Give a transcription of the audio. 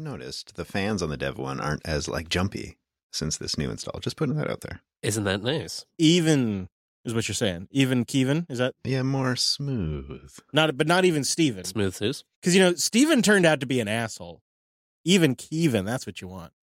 noticed the fans on the Dev one aren't as like jumpy since this new install. Just putting that out there. Isn't that nice? Even is what you're saying. Even Kevin, is that? Yeah, more smooth. Not even Steven. Smooth Zeus. Because, Steven turned out to be an asshole. Even Kevin, that's what you want.